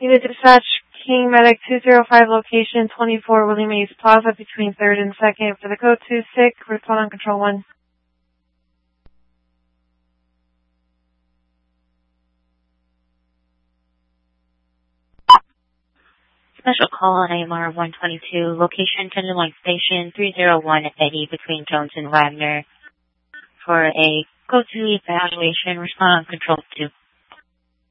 Unit Dispatch, King Medic 205, location 24 William A's Plaza between 3rd and 2nd for the code 2 sick, respond on control 1. Special call on AMR 122, location Tenderloin Station 301 at Eddie between Jones and Wagner for a code 2 evaluation, respond on control 2.